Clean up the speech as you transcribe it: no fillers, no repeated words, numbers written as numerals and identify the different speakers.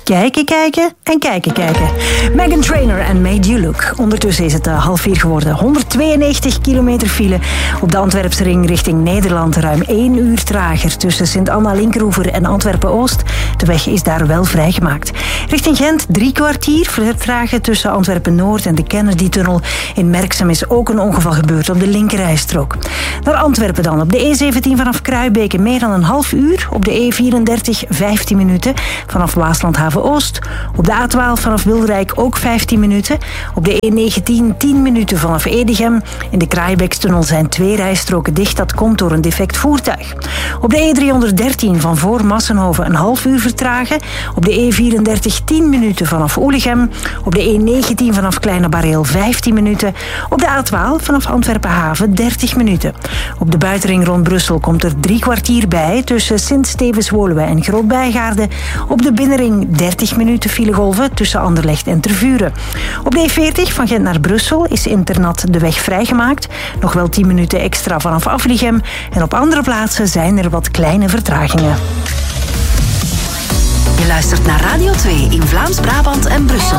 Speaker 1: Kijken en kijken. Meghan Trainor en Made You Look. Ondertussen is het 3:30 geworden. 192 kilometer file op de Antwerpse ring richting Nederland. Ruim 1 uur trager tussen Sint-Anna-Linkeroever en Antwerpen-Oost. De weg is daar wel vrijgemaakt. Richting Gent 3 kwartier vertragen tussen Antwerpen-Noord en de Kennedy-tunnel. In Merksem is ook een ongeval gebeurd op de linkerrijstrook. Naar Antwerpen dan. Op de E17 vanaf Kruibeke meer dan een half uur. Op de E34 15 minuten vanaf Waasland-Haven-Oost. Op de A12 vanaf Wilrijk ook 15 minuten. Op de E19 10 minuten vanaf Edegem. In de Kraaibeekstunnel zijn 2 rijstroken dicht. Dat komt door een defect voertuig. Op de E313 van voor Massenhoven een half uur vertragen. Op de E34 10 minuten vanaf Oelichem. Op de E19 vanaf Kleine Bareel 15 minuten. Op de A12 vanaf Antwerpen-Haven 30 minuten. Op de buitenring rond Brussel komt er 3 kwartier bij tussen Sint-Stevens-Woluwe en Groot-Bijgaarde. Op de binnenring 30 minuten filegolven tussen Anderlecht en Tervuren. Op de E40 van Gent naar Brussel is internat de weg vrijgemaakt. Nog wel 10 minuten extra vanaf Aflichem. En op andere plaatsen zijn er wat kleine vertragingen.
Speaker 2: Je luistert naar Radio 2 in Vlaams-Brabant en Brussel.